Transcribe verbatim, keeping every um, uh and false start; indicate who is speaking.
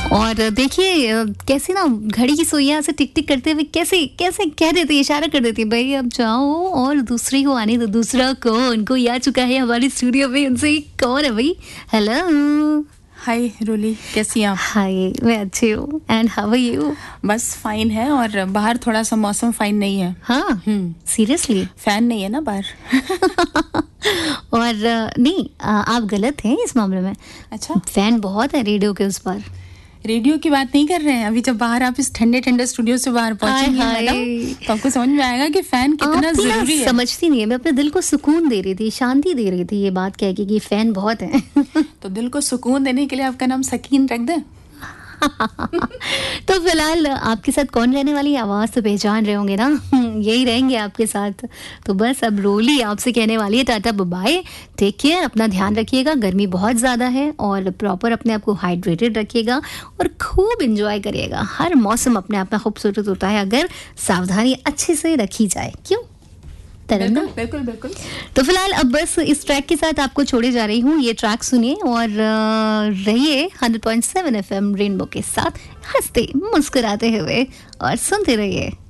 Speaker 1: और देखिए अ, कैसे ना घड़ी की सुइयां से टिक टिक करते हुए कैसे कैसे कह देती है, इशारा कर देती है, भाई अब जाओ और दूसरी को आने दो। दूसरा कौन, कोई आ चुका है हमारे स्टूडियो में, उनसे कौन है भाई? हेलो।
Speaker 2: हाय रोली, कैसी हैं आप?
Speaker 1: हाय, मैं अच्छी हूँ। And how are you?
Speaker 2: बस फाइन है, और बाहर थोड़ा सा मौसम फाइन नहीं है।
Speaker 1: हाँ, सीरियसली?
Speaker 2: फैन नहीं है ना बाहर।
Speaker 1: और अ, नहीं, अ, आप गलत हैं इस मामले में।
Speaker 2: अच्छा,
Speaker 1: फैन बहुत है रेडियो के उस पर।
Speaker 2: रेडियो की बात नहीं कर रहे हैं अभी। जब बाहर आप इस ठंडे ठंडे स्टूडियो से बाहर पहुंचेंगे
Speaker 1: हाय, हाय।
Speaker 2: मैडम, तो आपको समझ में आएगा कि फैन कितना
Speaker 1: आप ना
Speaker 2: जरूरी है।
Speaker 1: समझती नहीं है, मैं अपने दिल को सुकून दे रही थी, शांति दे रही थी ये बात कह के कि फैन बहुत है।
Speaker 2: तो दिल को सुकून देने के लिए आपका नाम सकीन रख दें।
Speaker 1: तो फिलहाल आपके साथ कौन रहने वाली है? आवाज तो पहचान रहे होंगे ना। यही रहेंगे आपके साथ। तो बस अब रोली आपसे कहने वाली है टाटा बाय, टेक केयर, अपना ध्यान रखिएगा, गर्मी बहुत ज़्यादा है, और प्रॉपर अपने आप को हाइड्रेटेड रखिएगा और खूब इंजॉय करिएगा। हर मौसम अपने आप में खूबसूरत होता है अगर सावधानी अच्छे से रखी जाए। क्यों तरन्नुम?
Speaker 2: बिल्कुल बिल्कुल बिल्कुल।
Speaker 1: तो फिलहाल अब बस इस ट्रैक के साथ आपको छोड़े जा रही हूँ। ये ट्रैक सुनिए और अ, रहिए hundred point seven F M rainbow के साथ, हंसते मुस्कुराते हुए, और सुनते रहिए।